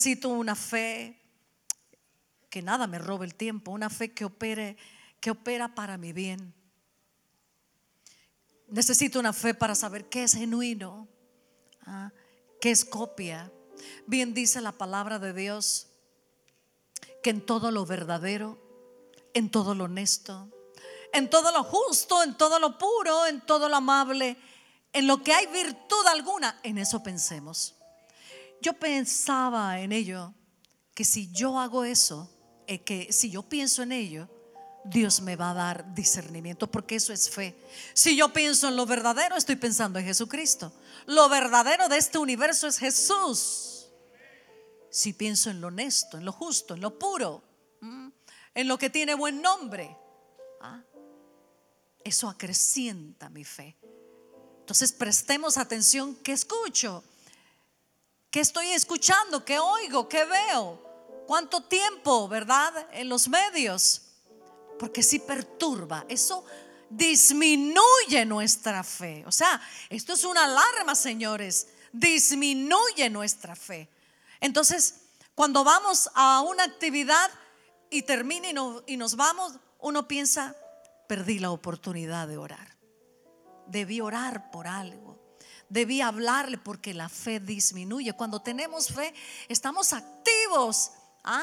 Necesito una fe que nada me robe el tiempo, una fe que opera para mi bien. Necesito una fe para saber qué es genuino, qué es copia. Bien dice la palabra de Dios que en todo lo verdadero, en todo lo honesto, en todo lo justo, en todo lo puro, en todo lo amable, en lo que hay virtud alguna, en eso pensemos. Yo pensaba en ello, que si yo hago eso, que si yo pienso en ello, Dios me va a dar discernimiento, porque eso es fe. Si yo pienso en lo verdadero, estoy pensando en Jesucristo. Lo verdadero de este universo es Jesús. Si pienso en lo honesto, en lo justo, en lo puro, en lo que tiene buen nombre, eso acrecienta mi fe. Entonces prestemos atención. ¿Qué escucho? ¿Qué estoy escuchando? ¿Qué oigo? ¿Qué veo? ¿Cuánto tiempo, verdad? En los medios. Porque si perturba, eso disminuye nuestra fe. O sea, esto es una alarma, señores. Disminuye nuestra fe. Entonces, cuando vamos a una actividad y termina y nos vamos, uno piensa: perdí la oportunidad de orar. Debí orar por algo. Debí hablarle, porque la fe disminuye. Cuando tenemos fe, estamos activos.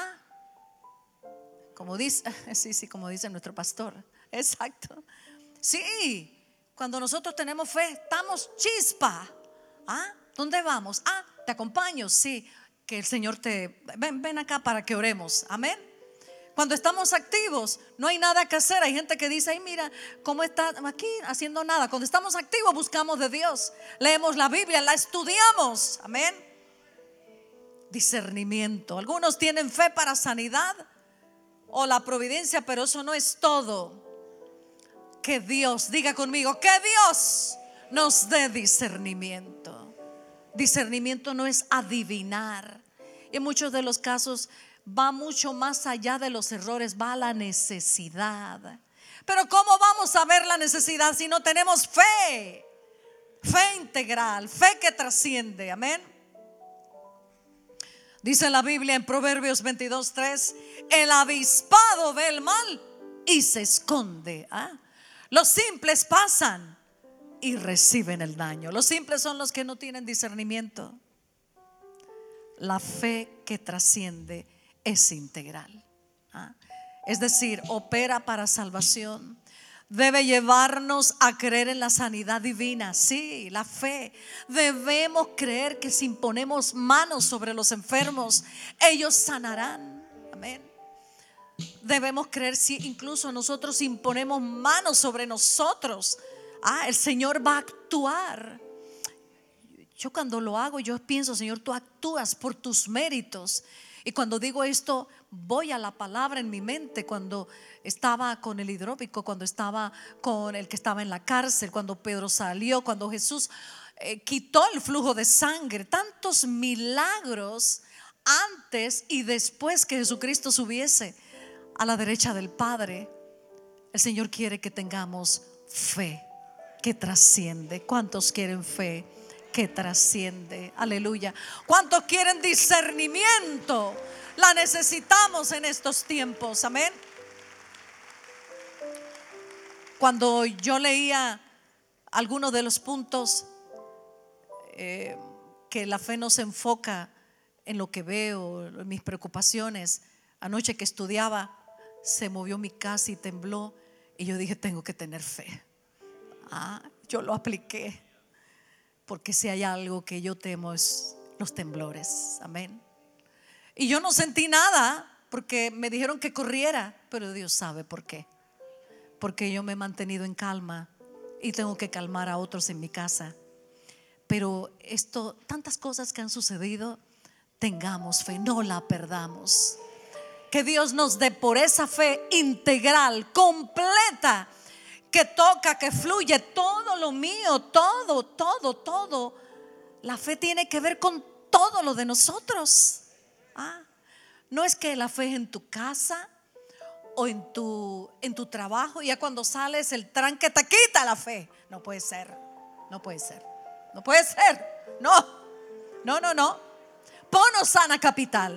Como dice, sí, como dice nuestro pastor. Exacto. Sí, cuando nosotros tenemos fe, estamos chispa. ¿Dónde vamos? Te acompaño. Sí, que el Señor ven acá para que oremos. Amén. Cuando estamos activos, no hay nada que hacer. Hay gente que dice: ay, mira cómo está aquí haciendo nada. Cuando estamos activos, buscamos de Dios, leemos la Biblia, la estudiamos. Amén. Discernimiento. Algunos tienen fe para sanidad o la providencia, pero eso no es todo. Que Dios, diga conmigo, que Dios nos dé discernimiento. Discernimiento no es adivinar. Y en muchos de los casos va mucho más allá de los errores, va a la necesidad. Pero ¿cómo vamos a ver la necesidad si no tenemos fe? Fe integral, fe que trasciende. Amén. Dice la Biblia en Proverbios 22:3: el avispado ve el mal y se esconde. Los simples pasan y reciben el daño. Los simples son los que no tienen discernimiento. La fe que trasciende es integral. Es decir, opera para salvación. Debe llevarnos a creer en la sanidad divina. Sí, la fe. Debemos creer que si imponemos manos sobre los enfermos, ellos sanarán. Amén. Debemos creer si incluso nosotros imponemos manos sobre nosotros, el Señor va a actuar. Yo cuando lo hago, yo pienso: Señor, tú actúas por tus méritos. Y cuando digo esto, voy a la palabra en mi mente. Cuando estaba con el hidrópico, cuando estaba con el que estaba en la cárcel, cuando Pedro salió, cuando Jesús quitó el flujo de sangre, tantos milagros antes y después que Jesucristo subiese a la derecha del Padre. El Señor quiere que tengamos fe que trasciende. ¿Cuántos quieren fe que trasciende? Aleluya. ¿Cuántos quieren discernimiento? La necesitamos en estos tiempos. Amén. Cuando yo leía algunos de los puntos, que la fe no se enfoca en lo que veo, en mis preocupaciones. Anoche que estudiaba, se movió mi casa y tembló, y yo dije: tengo que tener fe. Yo lo apliqué, porque si hay algo que yo temo es los temblores. Amén. Y yo no sentí nada, porque me dijeron que corriera, pero Dios sabe por qué. Porque yo me he mantenido en calma y tengo que calmar a otros en mi casa. Pero tantas cosas que han sucedido, tengamos fe, no la perdamos. Que Dios nos dé por esa fe integral, completa, que toca, que fluye todo lo mío, todo. La fe tiene que ver con todo lo de nosotros. No es que la fe es en tu casa o en tu trabajo, y ya cuando sales el tranque te quita la fe. No puede ser. No. Pon Osana Capital.